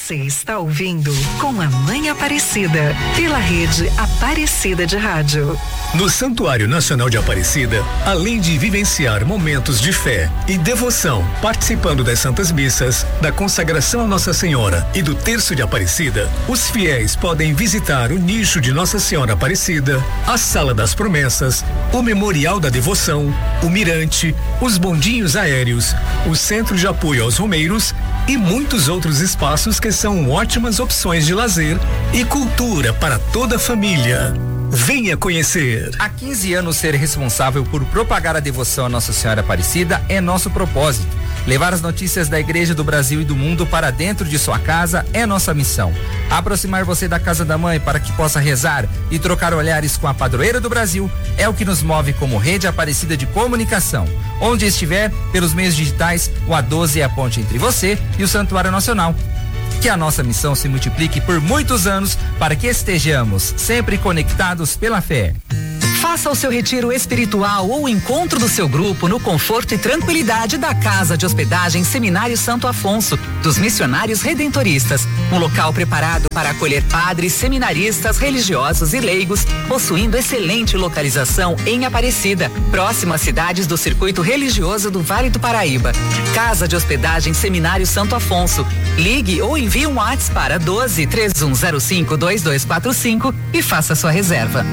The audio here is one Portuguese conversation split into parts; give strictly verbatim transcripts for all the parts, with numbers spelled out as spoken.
Você está ouvindo Com a Mãe Aparecida, pela rede Aparecida de Rádio. No Santuário Nacional de Aparecida, além de vivenciar momentos de fé e devoção, participando das Santas Missas, da consagração a Nossa Senhora e do Terço de Aparecida, os fiéis podem visitar o nicho de Nossa Senhora Aparecida, a Sala das Promessas, o Memorial da Devoção, o Mirante, os bondinhos aéreos, o Centro de Apoio aos Romeiros e muitos outros espaços que são ótimas opções de lazer e cultura para toda a família. Venha conhecer. Há quinze anos, ser responsável por propagar a devoção a Nossa Senhora Aparecida é nosso propósito. Levar as notícias da Igreja do Brasil e do mundo para dentro de sua casa é nossa missão. Aproximar você da Casa da Mãe para que possa rezar e trocar olhares com a padroeira do Brasil é o que nos move como Rede Aparecida de Comunicação. Onde estiver, pelos meios digitais, o A doze é a ponte entre você e o Santuário Nacional. Que a nossa missão se multiplique por muitos anos para que estejamos sempre conectados pela fé. Faça o seu retiro espiritual ou o encontro do seu grupo no conforto e tranquilidade da Casa de Hospedagem Seminário Santo Afonso, dos Missionários Redentoristas. Um local preparado para acolher padres, seminaristas, religiosos e leigos, possuindo excelente localização em Aparecida, próximo às cidades do circuito religioso do Vale do Paraíba. Casa de Hospedagem Seminário Santo Afonso. Ligue ou envie um WhatsApp para doze, três um zero cinco, dois dois quatro cinco e faça sua reserva.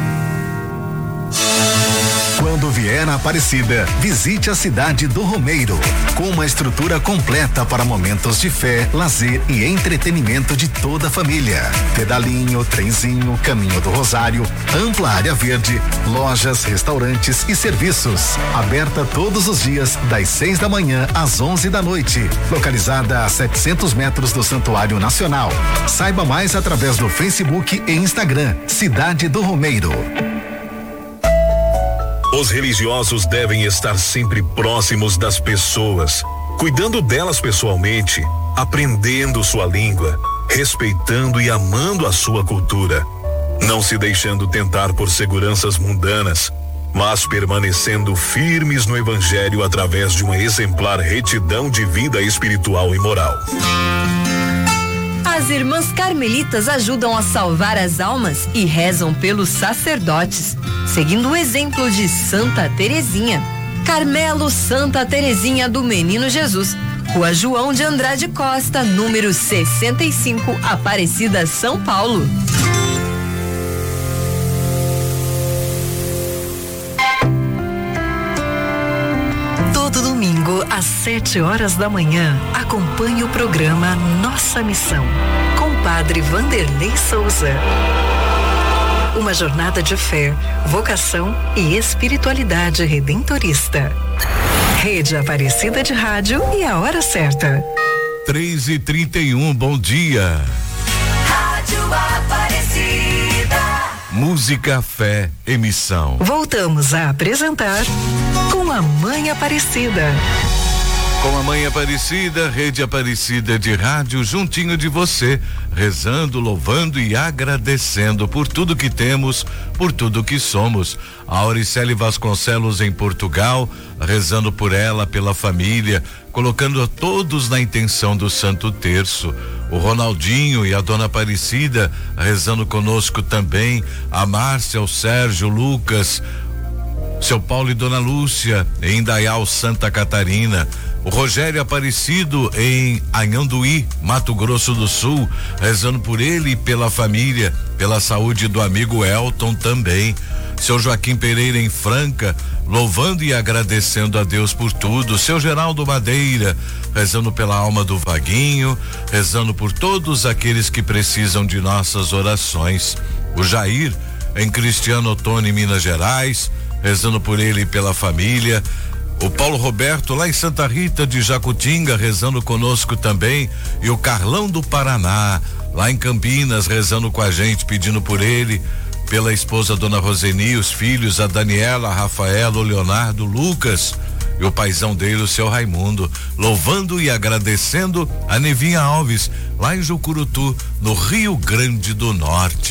Quando vier a Aparecida, visite a cidade do Romeiro, com uma estrutura completa para momentos de fé, lazer e entretenimento de toda a família. Pedalinho, trenzinho, caminho do Rosário, ampla área verde, lojas, restaurantes e serviços. Aberta todos os dias, das seis da manhã às onze da noite. Localizada a setecentos metros do Santuário Nacional. Saiba mais através do Facebook e Instagram, Cidade do Romeiro. Os religiosos devem estar sempre próximos das pessoas, cuidando delas pessoalmente, aprendendo sua língua, respeitando e amando a sua cultura, não se deixando tentar por seguranças mundanas, mas permanecendo firmes no Evangelho através de uma exemplar retidão de vida espiritual e moral. As irmãs carmelitas ajudam a salvar as almas e rezam pelos sacerdotes, seguindo o exemplo de Santa Terezinha. Carmelo Santa Terezinha do Menino Jesus, Rua João de Andrade Costa, número sessenta e cinco, Aparecida, São Paulo. Todo domingo, às sete horas da manhã, acompanhe o programa Nossa Missão, com o padre Vanderlei Souza. Uma jornada de fé, vocação e espiritualidade redentorista. Rede Aparecida de Rádio e a hora certa. três e trinta e um, bom dia. Rádio Aparecida. Música, fé, emissão. Voltamos a apresentar Com a Mãe Aparecida. Com a Mãe Aparecida, Rede Aparecida de Rádio, juntinho de você, rezando, louvando e agradecendo por tudo que temos, por tudo que somos. A Auricele Vasconcelos em Portugal, rezando por ela, pela família, colocando a todos na intenção do Santo Terço. O Ronaldinho e a Dona Aparecida rezando conosco também, a Márcia, o Sérgio, o Lucas, seu Paulo e Dona Lúcia em Indaial, Santa Catarina. O Rogério Aparecido em Anhanduí, Mato Grosso do Sul, rezando por ele e pela família, pela saúde do amigo Elton também. Seu Joaquim Pereira em Franca, louvando e agradecendo a Deus por tudo. Seu Geraldo Madeira, rezando pela alma do Vaguinho, rezando por todos aqueles que precisam de nossas orações. O Jair em Cristiano Ottoni, Minas Gerais, rezando por ele e pela família. O Paulo Roberto lá em Santa Rita de Jacutinga, rezando conosco também. E o Carlão do Paraná, lá em Campinas, rezando com a gente, pedindo por ele, pela esposa Dona Roseni, os filhos, a Daniela, a Rafaela, o Leonardo, o Lucas e o paizão dele, o seu Raimundo, louvando e agradecendo a Nevinha Alves, lá em Jucurutu, no Rio Grande do Norte.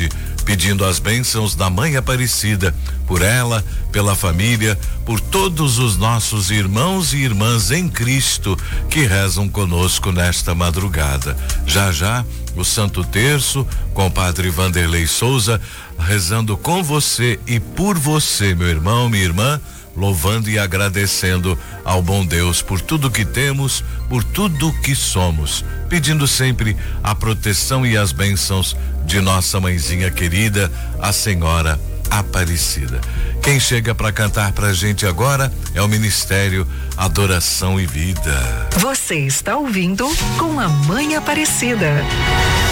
pedindo as bênçãos da Mãe Aparecida, por ela, pela família, por todos os nossos irmãos e irmãs em Cristo que rezam conosco nesta madrugada. Já já, o Santo Terço, com o Padre Vanderlei Souza, rezando com você e por você, meu irmão, minha irmã, louvando e agradecendo ao bom Deus por tudo que temos, por tudo que somos, pedindo sempre a proteção e as bênçãos de nossa mãezinha querida, a Senhora Aparecida. Quem chega para cantar pra gente agora é o Ministério Adoração e Vida. Você está ouvindo Com a Mãe Aparecida.